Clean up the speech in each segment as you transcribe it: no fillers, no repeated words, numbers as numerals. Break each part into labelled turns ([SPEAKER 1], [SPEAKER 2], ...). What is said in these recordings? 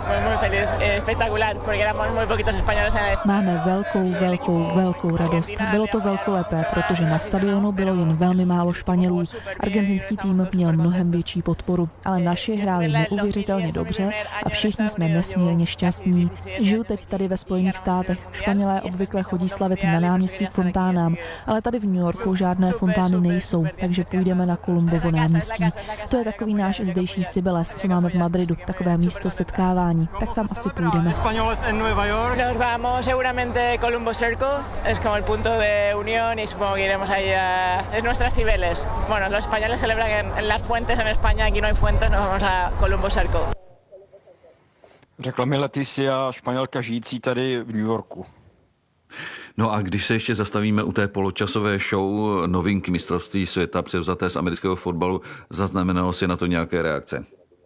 [SPEAKER 1] muy feliz, espectacular, porque éramos muy poquitos españoles en el...
[SPEAKER 2] Máme velkou radost. Bylo to velkolepé, protože na stadionu bylo jen velmi málo Španělů. Argentinský tým měl mnohem větší podporu, ale naši hráli neuvěřitelně dobře a všichni jsme nesmírně šťastní. Žiju teď tady ve Spojených státech. Španělé obvykle chodí slavit na náměstí k fontánám, ale tady v New Yorku žádné fontány nejsou, takže půjdeme na Columbovo náměstí. To je takový náš zdejší Cibeles, co máme v Madridu, takové místo setkávání, tak tam asi půjdeme.
[SPEAKER 1] Nos vamos seguramente Columbo Circle, es como el punto de unión y supongo que iremos ahí es nuestras Cibeles. Bueno, los españoles celebran en las fuentes en España, aquí no hay fuentes, nos vamos a Columbo Circle.
[SPEAKER 3] Řekla mi Leticia, Španělka žijící tady v New Yorku.
[SPEAKER 4] No a když se ještě zastavíme u té poločasové show novinky mistrovství světa převzaté z amerického fotbalu, zaznamenalo si na to nějaké reakce?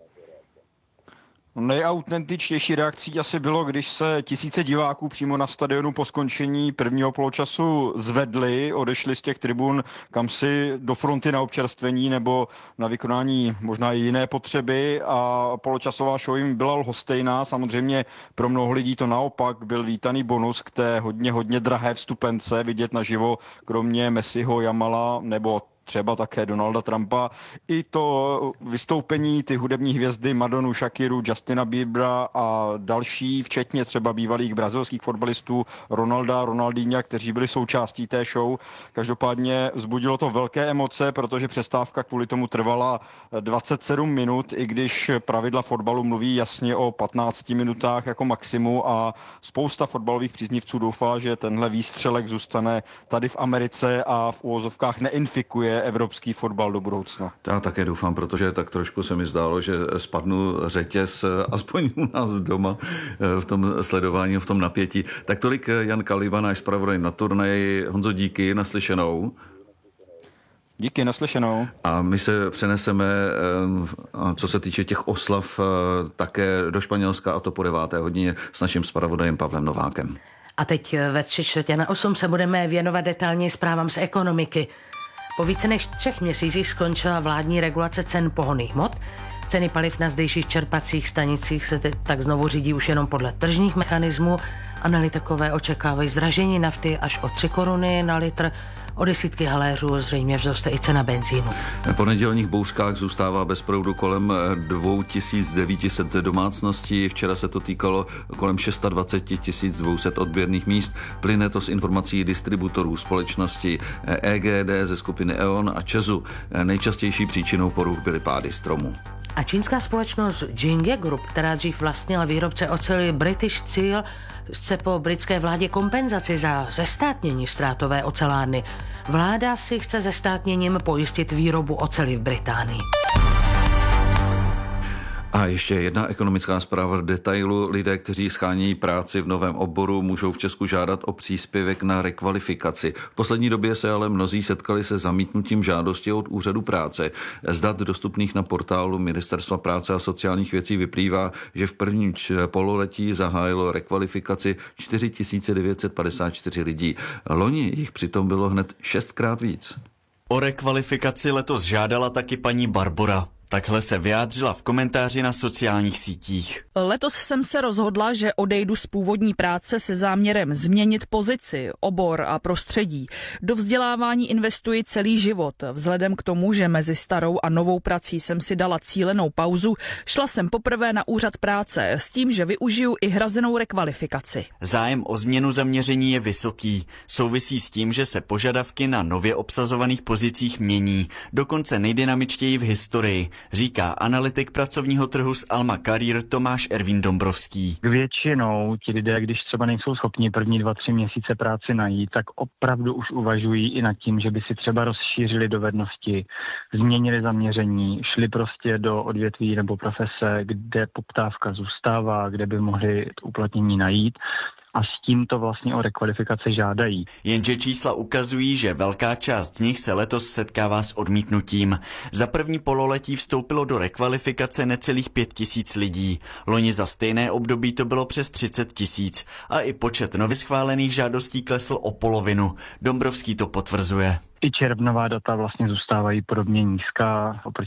[SPEAKER 3] Nejautentičtější reakcí asi bylo, když se tisíce diváků přímo na stadionu po skončení prvního poločasu zvedli, odešli z těch tribun kam si do fronty na občerstvení nebo na vykonání možná i jiné potřeby a poločasová show jim byla lhostejná. Samozřejmě pro mnoho lidí to naopak byl vítaný bonus k té hodně drahé vstupence vidět naživo, kromě Messiho, Jamala nebo třeba také Donalda Trumpa. I to vystoupení, ty hudební hvězdy Madonu, Shakiru, Justina Biebera a další, včetně třeba bývalých brazilských fotbalistů Ronaldinha, kteří byli součástí té show. Každopádně vzbudilo to velké emoce, protože přestávka kvůli tomu trvala 27 minut, i když pravidla fotbalu mluví jasně o 15 minutách jako maximu a spousta fotbalových příznivců doufá, že tenhle výstřelek zůstane tady v Americe a v uvozovkách neinfikuje evropský fotbal do budoucna.
[SPEAKER 4] Já také doufám, protože tak trošku se mi zdálo, že spadnu řetěz aspoň u nás doma v tom sledování, v tom napětí. Tak tolik Jan Kaliba, náš zpravodaj na turnaji. Honzo, díky, naslyšenou.
[SPEAKER 3] Díky, naslyšenou.
[SPEAKER 4] A my se přeneseme, co se týče těch oslav, také do Španělska, a to po 9:00 s naším zpravodajem Pavlem Novákem.
[SPEAKER 5] A teď ve 7:45 se budeme věnovat detailně zprávám z ekonomiky. Po více než 3 měsících skončila vládní regulace cen pohonných hmot. Ceny paliv na zdejších čerpacích stanicích se tak znovu řídí už jenom podle tržních mechanismů. Analytikové očekávají zdražení nafty až o 3 koruny na litr. O desítky haléřů zřejmě vzoste i cena benzínu.
[SPEAKER 4] Po nedělních bouřkách zůstává bez proudu kolem 2900 domácností. Včera se to týkalo kolem 26 200 odběrných míst. Plyne to z informací distributorů společnosti EGD ze skupiny E.ON a ČEZu. Nejčastější příčinou poruch byly pády stromů.
[SPEAKER 5] A čínská společnost Jinge Group, která dřív vlastnila výrobce oceli British Steel, chce po britské vládě kompenzaci za zestátnění ztrátové ocelárny. Vláda si chce zestátněním pojistit výrobu oceli v Británii.
[SPEAKER 4] A ještě jedna ekonomická zpráva v detailu. Lidé, kteří schánějí práci v novém oboru, můžou v Česku žádat o příspěvek na rekvalifikaci. V poslední době se ale mnozí setkali se zamítnutím žádosti od úřadu práce. Z dat dostupných na portálu Ministerstva práce a sociálních věcí vyplývá, že v prvním pololetí zahájilo rekvalifikaci 4954 lidí. Loni jich přitom bylo hned 6krát víc.
[SPEAKER 6] O rekvalifikaci letos žádala taky paní Barbora. Takhle se vyjádřila v komentáři na sociálních sítích.
[SPEAKER 7] Letos jsem se rozhodla, že odejdu z původní práce se záměrem změnit pozici, obor a prostředí. Do vzdělávání investuji celý život. Vzhledem k tomu, že mezi starou a novou prací jsem si dala cílenou pauzu, šla jsem poprvé na úřad práce s tím, že využiju i hrazenou rekvalifikaci.
[SPEAKER 6] Zájem o změnu zaměření je vysoký. Souvisí s tím, že se požadavky na nově obsazovaných pozicích mění, dokonce nejdynamičtěji v historii, říká analytik pracovního trhu z Alma Career Tomáš Ervín Dombrovský.
[SPEAKER 8] Většinou ti lidé, když třeba nejsou schopni první 2-3 měsíce práci najít, tak opravdu už uvažují i nad tím, že by si třeba rozšířili dovednosti, změnili zaměření, šli prostě do odvětví nebo profese, kde poptávka zůstává, kde by mohli uplatnění najít. A s tímto vlastně o rekvalifikaci žádají.
[SPEAKER 6] Jenže čísla ukazují, že velká část z nich se letos setkává s odmítnutím. Za první pololetí vstoupilo do rekvalifikace necelých 5000 lidí. Loni za stejné období to bylo přes 30 000 a i počet nově schválených žádostí klesl o polovinu. Dombrovský to potvrzuje.
[SPEAKER 8] I červnová data vlastně zůstávají podobně nízká oproti